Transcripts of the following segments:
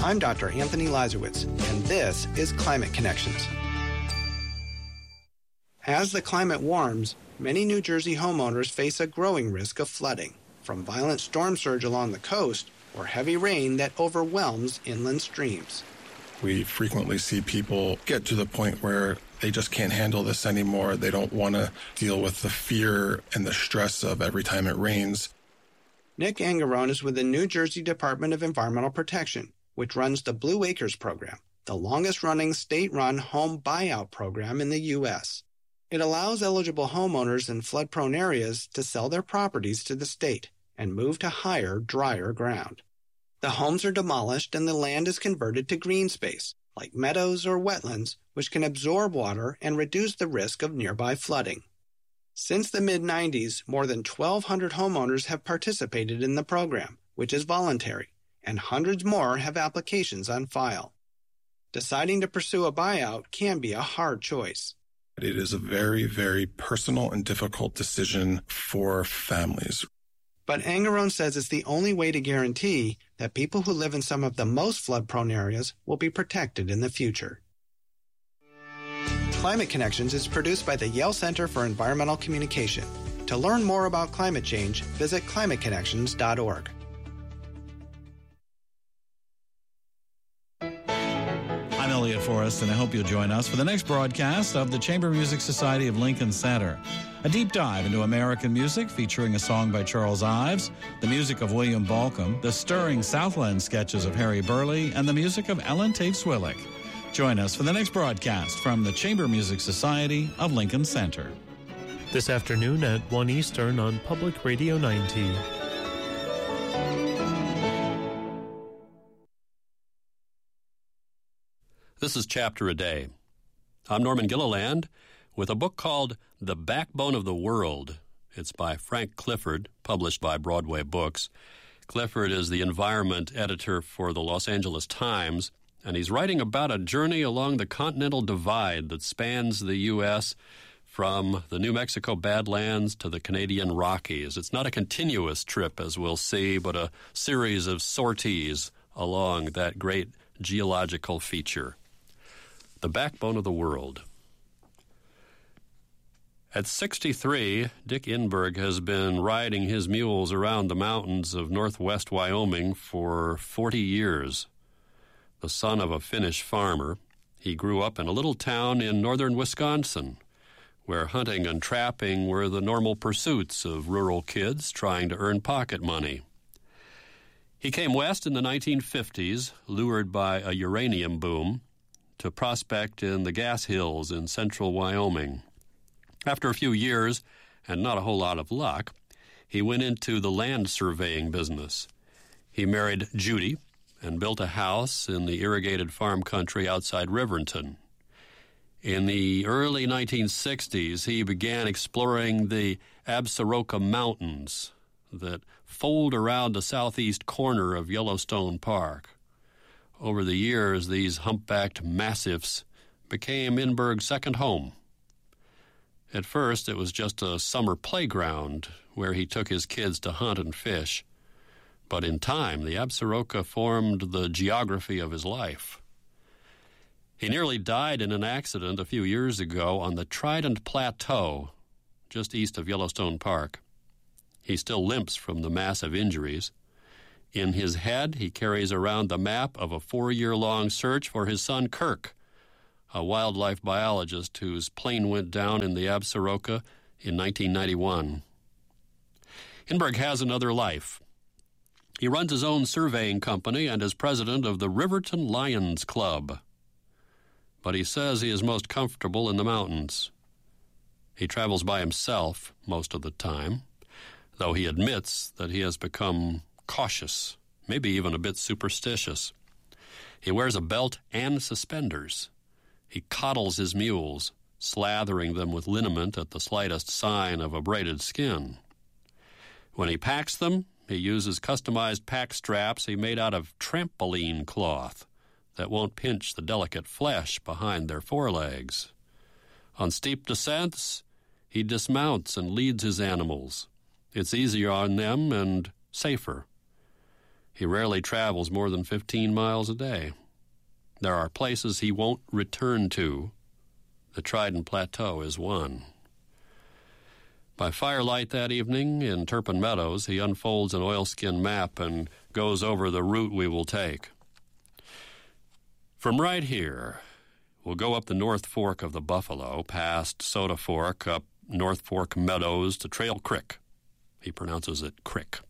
I'm Dr. Anthony Lazarowitz, and this is Climate Connections. As the climate warms, many New Jersey homeowners face a growing risk of flooding, from violent storm surge along the coast or heavy rain that overwhelms inland streams. We frequently see people get to the point where they just can't handle this anymore. They don't want to deal with the fear and the stress of every time it rains. Nick Angarone is with the New Jersey Department of Environmental Protection, which runs the Blue Acres program, the longest-running state-run home buyout program in the U.S. It allows eligible homeowners in flood-prone areas to sell their properties to the state and move to higher, drier ground. The homes are demolished and the land is converted to green space, like meadows or wetlands, which can absorb water and reduce the risk of nearby flooding. Since the mid-90s, more than 1,200 homeowners have participated in the program, which is voluntary, and hundreds more have applications on file. Deciding to pursue a buyout can be a hard choice. It is a very, very personal and difficult decision for families. But Angarone says it's the only way to guarantee that people who live in some of the most flood-prone areas will be protected in the future. Climate Connections is produced by the Yale Center for Environmental Communication. To learn more about climate change, visit climateconnections.org. I'm Elliot Forrest, and I hope you'll join us for the next broadcast of the Chamber Music Society of Lincoln Center. A deep dive into American music featuring a song by Charles Ives, the music of William Balcom, the stirring Southland sketches of Harry Burleigh, and the music of Ellen Tate Swillick. Join us for the next broadcast from the Chamber Music Society of Lincoln Center. This afternoon at 1 Eastern on Public Radio 90. This is Chapter a Day. I'm Norman Gilliland with a book called The Backbone of the World. It's by Frank Clifford, published by Broadway Books. Clifford is the environment editor for the Los Angeles Times, and he's writing about a journey along the Continental Divide that spans the U.S. from the New Mexico Badlands to the Canadian Rockies. It's not a continuous trip, as we'll see, but a series of sorties along that great geological feature. The Backbone of the World. At 63, Dick Inberg has been riding his mules around the mountains of northwest Wyoming for 40 years. The son of a Finnish farmer, he grew up in a little town in northern Wisconsin, where hunting and trapping were the normal pursuits of rural kids trying to earn pocket money. He came west in the 1950s, lured by a uranium boom, to prospect in the gas hills in central Wyoming. After a few years, and not a whole lot of luck, he went into the land surveying business. He married Judy and built a house in the irrigated farm country outside Riverton. In the early 1960s, he began exploring the Absaroka Mountains that fold around the southeast corner of Yellowstone Park. Over the years, these humpbacked massifs became Inberg's second home. At first, it was just a summer playground where he took his kids to hunt and fish. But in time, the Absaroka formed the geography of his life. He nearly died in an accident a few years ago on the Trident Plateau, just east of Yellowstone Park. He still limps from the massive injuries. In his head, he carries around the map of a 4-year-long search for his son Kirk, a wildlife biologist whose plane went down in the Absaroka in 1991. Inberg has another life. He runs his own surveying company and is president of the Riverton Lions Club. But he says he is most comfortable in the mountains. He travels by himself most of the time, though he admits that he has become cautious, maybe even a bit superstitious. He wears a belt and suspenders. He coddles his mules, slathering them with liniment at the slightest sign of abraded skin. When he packs them, he uses customized pack straps he made out of trampoline cloth that won't pinch the delicate flesh behind their forelegs. On steep descents, he dismounts and leads his animals. It's easier on them and safer. He rarely travels more than 15 miles a day. There are places he won't return to. The Trident Plateau is one. By firelight that evening in Turpin Meadows, he unfolds an oilskin map and goes over the route we will take. From right here, we'll go up the North Fork of the Buffalo, past Soda Fork, up North Fork Meadows to Trail Creek. He pronounces it Crick.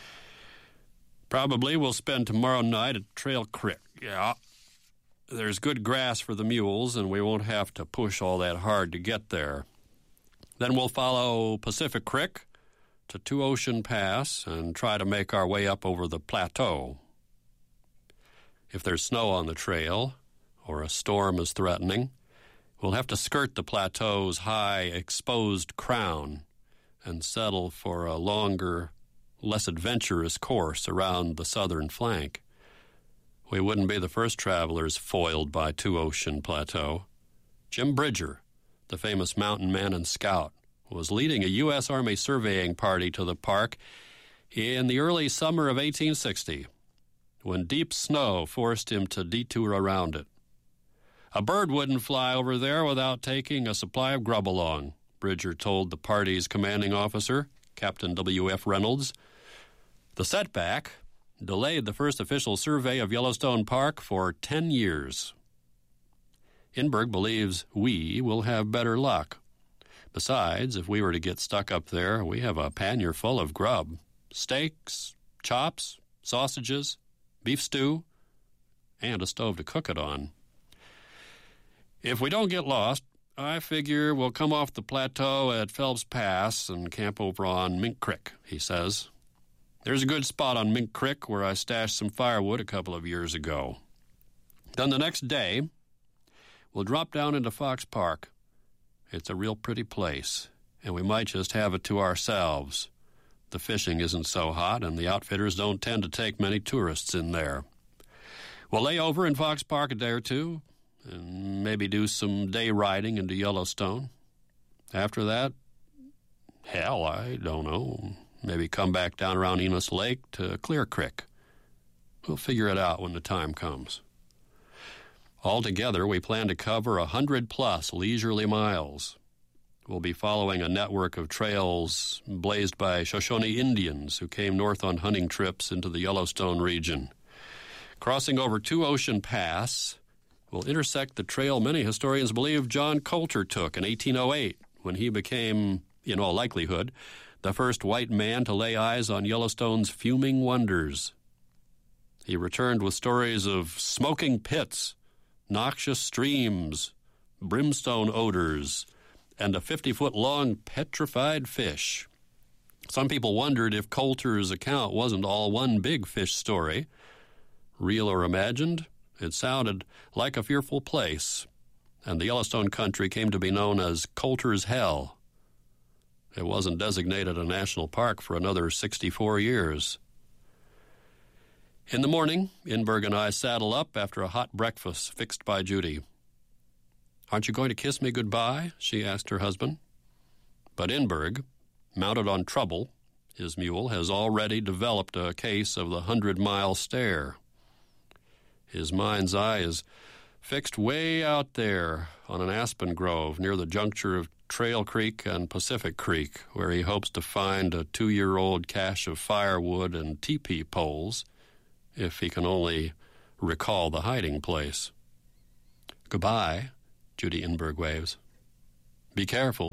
Probably we'll spend tomorrow night at Trail Creek. Yeah. There's good grass for the mules, and we won't have to push all that hard to get there. Then we'll follow Pacific Creek to Two Ocean Pass and try to make our way up over the plateau. If there's snow on the trail, or a storm is threatening, we'll have to skirt the plateau's high, exposed crown and settle for a longer, less adventurous course around the southern flank. We wouldn't be the first travelers foiled by Two Ocean Plateau. Jim Bridger, the famous mountain man and scout, was leading a U.S. Army surveying party to the park in the early summer of 1860, when deep snow forced him to detour around it. A bird wouldn't fly over there without taking a supply of grub along, Bridger told the party's commanding officer, Captain W.F. Reynolds. The setback delayed the first official survey of Yellowstone Park for 10 years. Inberg believes we will have better luck. Besides, if we were to get stuck up there, we have a pannier full of grub. Steaks, chops, sausages, beef stew, and a stove to cook it on. If we don't get lost, I figure we'll come off the plateau at Phelps Pass and camp over on Mink Creek, he says. There's a good spot on Mink Creek where I stashed some firewood a couple of years ago. Then the next day, we'll drop down into Fox Park. It's a real pretty place, and we might just have it to ourselves. The fishing isn't so hot, and the outfitters don't tend to take many tourists in there. We'll lay over in Fox Park a day or two, and maybe do some day riding into Yellowstone. After that, hell, I don't know. Maybe come back down around Enos Lake to Clear Creek. We'll figure it out when the time comes. Altogether, we plan to cover 100-plus leisurely miles. We'll be following a network of trails blazed by Shoshone Indians who came north on hunting trips into the Yellowstone region. Crossing over Two Ocean Pass, we'll intersect the trail many historians believe John Coulter took in 1808 when he became, in all likelihood, the first white man to lay eyes on Yellowstone's fuming wonders. He returned with stories of smoking pits, noxious streams, brimstone odors, and a 50-foot-long petrified fish. Some people wondered if Coulter's account wasn't all one big fish story. Real or imagined, it sounded like a fearful place, and the Yellowstone country came to be known as Coulter's Hell. It wasn't designated a national park for another 64 years. In the morning, Inberg and I saddle up after a hot breakfast fixed by Judy. "Aren't you going to kiss me goodbye?" she asked her husband. But Inberg, mounted on Trouble, his mule, has already developed a case of the 100-mile stare. His mind's eye is fixed way out there on an aspen grove near the juncture of Trail Creek and Pacific Creek, where he hopes to find a 2-year-old cache of firewood and teepee poles, if he can only recall the hiding place. "Goodbye," Judy Inberg waves. "Be careful."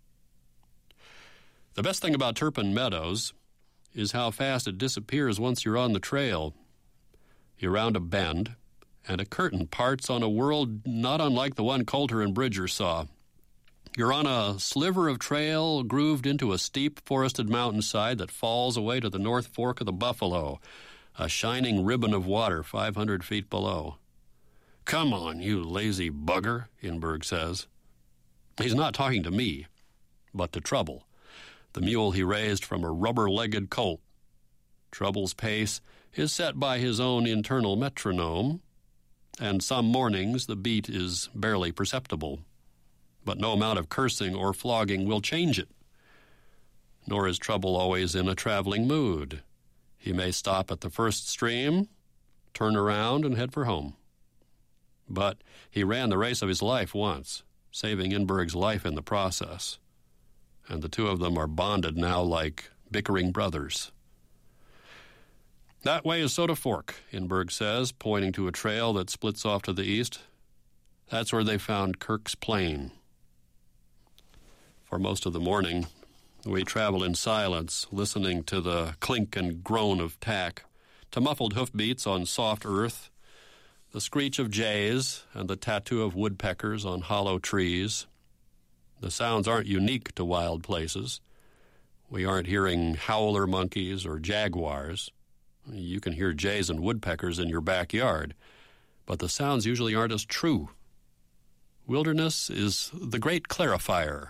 The best thing about Turpin Meadows is how fast it disappears once you're on the trail. You're round a bend, and a curtain parts on a world not unlike the one Coulter and Bridger saw. You're on a sliver of trail grooved into a steep forested mountainside that falls away to the North Fork of the Buffalo, a shining ribbon of water 500 feet below. "Come on, you lazy bugger," Inberg says. He's not talking to me, but to Trouble, the mule he raised from a rubber-legged colt. Trouble's pace is set by his own internal metronome, and some mornings the beat is barely perceptible. But no amount of cursing or flogging will change it. Nor is Trouble always in a traveling mood. He may stop at the first stream, turn around, and head for home. But he ran the race of his life once, saving Inberg's life in the process. And the two of them are bonded now like bickering brothers. That way is Soda Fork, Inberg says, pointing to a trail that splits off to the east. That's where they found Kirk's plane. For most of the morning, we traveled in silence, listening to the clink and groan of tack, to muffled hoofbeats on soft earth, the screech of jays and the tattoo of woodpeckers on hollow trees. The sounds aren't unique to wild places. We aren't hearing howler monkeys or jaguars. You can hear jays and woodpeckers in your backyard, but the sounds usually aren't as true. Wilderness is the great clarifier.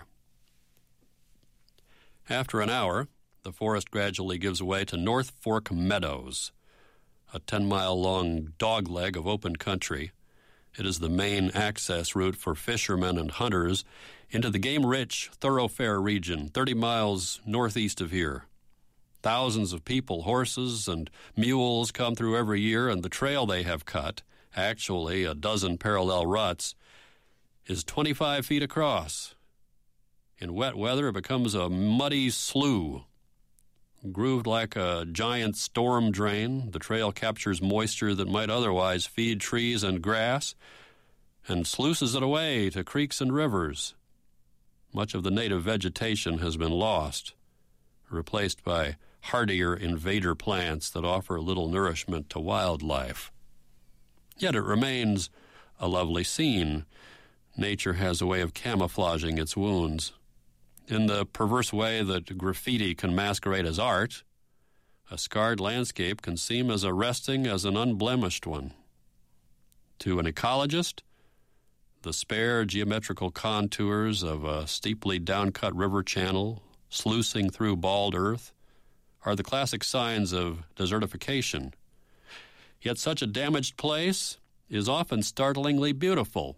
After an hour, the forest gradually gives way to North Fork Meadows, a 10-mile-long dogleg of open country. It is the main access route for fishermen and hunters into the game-rich thoroughfare region 30 miles northeast of here. Thousands of people, horses, and mules come through every year, and the trail they have cut, actually a dozen parallel ruts, is 25 feet across. In wet weather, it becomes a muddy slough. Grooved like a giant storm drain, the trail captures moisture that might otherwise feed trees and grass and sluices it away to creeks and rivers. Much of the native vegetation has been lost, replaced by hardier invader plants that offer little nourishment to wildlife. Yet it remains a lovely scene. Nature has a way of camouflaging its wounds. In the perverse way that graffiti can masquerade as art, a scarred landscape can seem as arresting as an unblemished one. To an ecologist, the spare geometrical contours of a steeply downcut river channel, sluicing through bald earth, are the classic signs of desertification. Yet such a damaged place is often startlingly beautiful.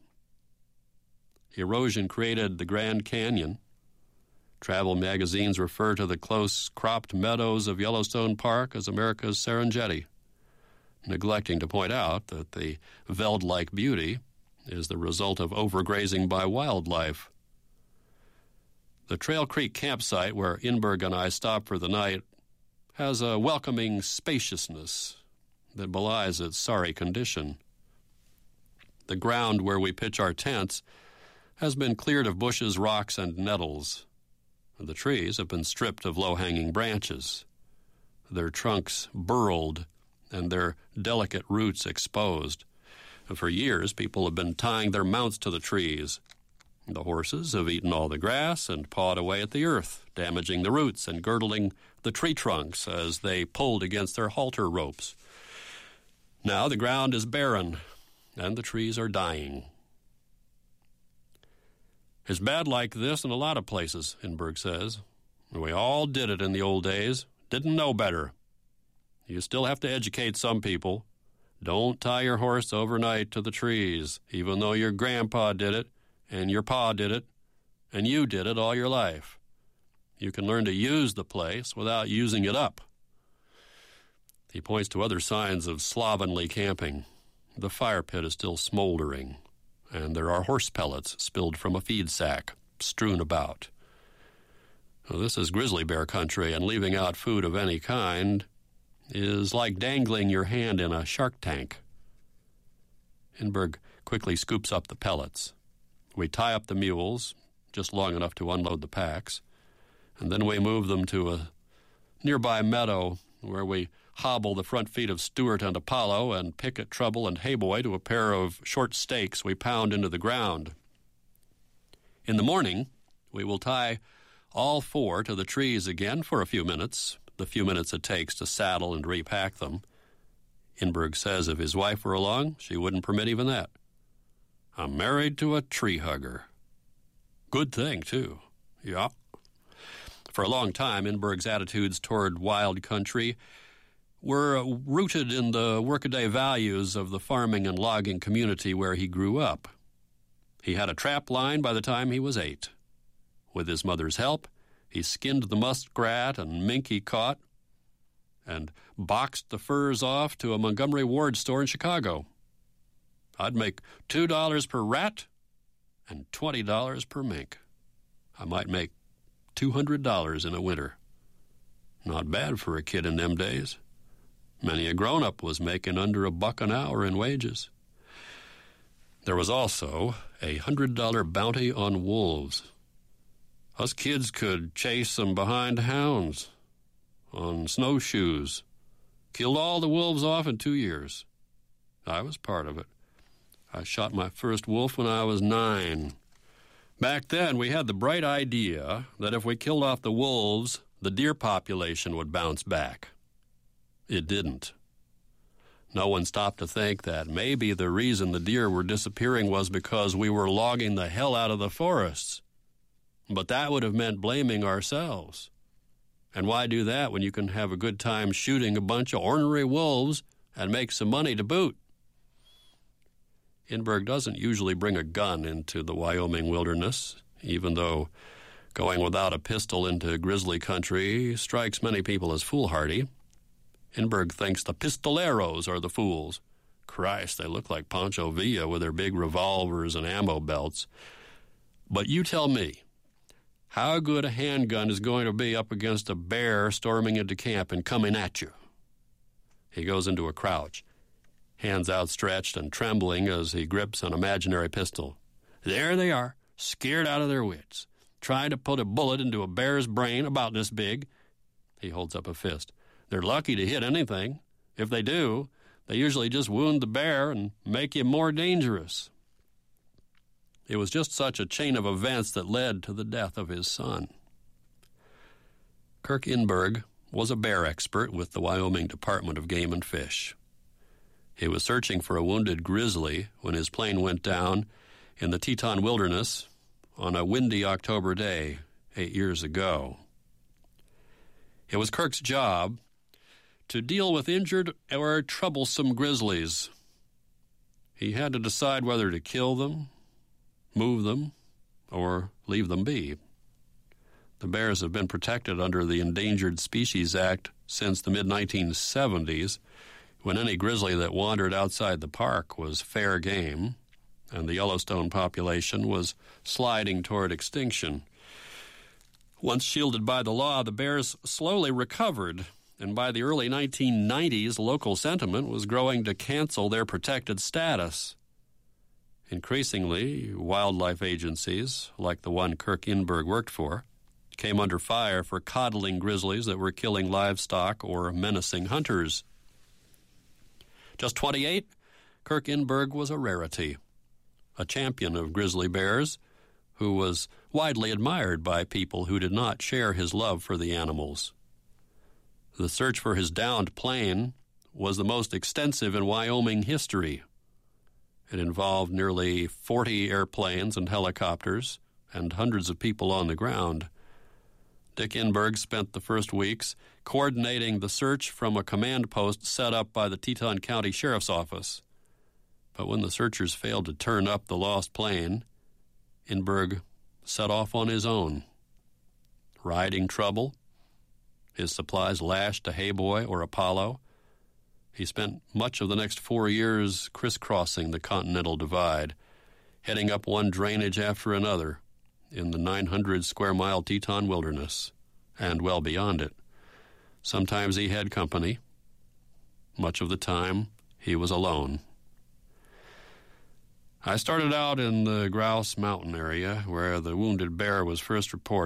Erosion created the Grand Canyon. Travel magazines refer to the close-cropped meadows of Yellowstone Park as America's Serengeti, neglecting to point out that the veld-like beauty is the result of overgrazing by wildlife. The Trail Creek campsite, where Inberg and I stopped for the night, has a welcoming spaciousness that belies its sorry condition. The ground where we pitch our tents has been cleared of bushes, rocks, and nettles. The trees have been stripped of low-hanging branches, their trunks burled and their delicate roots exposed. For years, people have been tying their mounts to the trees. The horses have eaten all the grass and pawed away at the earth, damaging the roots and girdling the tree trunks as they pulled against their halter ropes. Now the ground is barren, and the trees are dying. It's bad like this in a lot of places, Inberg says. We all did it in the old days, didn't know better. You still have to educate some people. Don't tie your horse overnight to the trees, even though your grandpa did it, and your pa did it, and you did it all your life. You can learn to use the place without using it up. He points to other signs of slovenly camping. The fire pit is still smoldering, and there are horse pellets spilled from a feed sack strewn about. Well, this is grizzly bear country, and leaving out food of any kind is like dangling your hand in a shark tank. Inberg quickly scoops up the pellets. We tie up the mules, just long enough to unload the packs, and then we move them to a nearby meadow where we hobble the front feet of Stuart and Apollo and picket Trouble and Hayboy to a pair of short stakes we pound into the ground. In the morning, we will tie all four to the trees again for a few minutes, the few minutes it takes to saddle and repack them. Inberg says if his wife were along, she wouldn't permit even that. I'm married to a tree hugger. Good thing, too. Yeah. For a long time, Inberg's attitudes toward wild country were rooted in the workaday values of the farming and logging community where he grew up. He had a trap line by the time he was 8. With his mother's help, he skinned the muskrat and mink he caught, and boxed the furs off to a Montgomery Ward store in Chicago. I'd make $2 per rat and $20 per mink. I might make $200 in a winter. Not bad for a kid in them days. Many a grown-up was making under $1 an hour in wages. There was also a $100 bounty on wolves. Us kids could chase them behind hounds on snowshoes. Killed all the wolves off in 2 years. I was part of it. I shot my first wolf when I was 9. Back then, we had the bright idea that if we killed off the wolves, the deer population would bounce back. It didn't. No one stopped to think that maybe the reason the deer were disappearing was because we were logging the hell out of the forests. But that would have meant blaming ourselves. And why do that when you can have a good time shooting a bunch of ornery wolves and make some money to boot? Inberg doesn't usually bring a gun into the Wyoming wilderness, even though going without a pistol into grizzly country strikes many people as foolhardy. Inberg thinks the pistoleros are the fools. Christ, they look like Pancho Villa with their big revolvers and ammo belts. But you tell me, how good a handgun is going to be up against a bear storming into camp and coming at you? He goes into a crouch, hands outstretched and trembling as he grips an imaginary pistol. There they are, scared out of their wits, trying to put a bullet into a bear's brain about this big. He holds up a fist. They're lucky to hit anything. If they do, they usually just wound the bear and make him more dangerous. It was just such a chain of events that led to the death of his son. Kirk Inberg was a bear expert with the Wyoming Department of Game and Fish. He was searching for a wounded grizzly when his plane went down in the Teton Wilderness on a windy October day 8 years ago. It was Kirk's job to deal with injured or troublesome grizzlies. He had to decide whether to kill them, move them, or leave them be. The bears have been protected under the Endangered Species Act since the mid-1970s, when any grizzly that wandered outside the park was fair game, and the Yellowstone population was sliding toward extinction. Once shielded by the law, the bears slowly recovered, and by the early 1990s, local sentiment was growing to cancel their protected status. Increasingly, wildlife agencies, like the one Kirk Inberg worked for, came under fire for coddling grizzlies that were killing livestock or menacing hunters. Just 28, Kirk Inberg was a rarity, a champion of grizzly bears who was widely admired by people who did not share his love for the animals. The search for his downed plane was the most extensive in Wyoming history. It involved nearly 40 airplanes and helicopters and hundreds of people on the ground. Dick Inberg spent the first weeks coordinating the search from a command post set up by the Teton County Sheriff's Office. But when the searchers failed to turn up the lost plane, Inberg set off on his own. Riding trouble, his supplies lashed to Hayboy or Apollo. He spent much of the next 4 years crisscrossing the Continental Divide, heading up one drainage after another in the 900-square-mile Teton Wilderness, and well beyond it. Sometimes he had company. Much of the time, he was alone. I started out in the Grouse Mountain area, where the wounded bear was first reported.